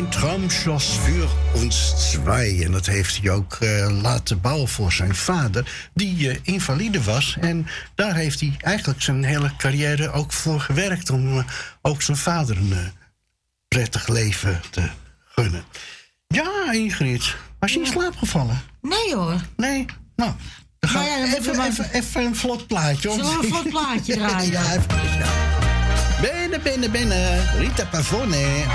Ein Traumschloss voor ons twee. En dat heeft hij ook laten bouwen voor zijn vader, die invalide was. En daar heeft hij eigenlijk zijn hele carrière ook voor gewerkt, om ook zijn vader een prettig leven te gunnen. Ja, Ingrid, was je in slaap gevallen? Nee hoor. Nee? Nou, dan gaan we even een vlot plaatje. Zullen we een vlot plaatje draaien? Ja, even. Binnen, Rita Pavone.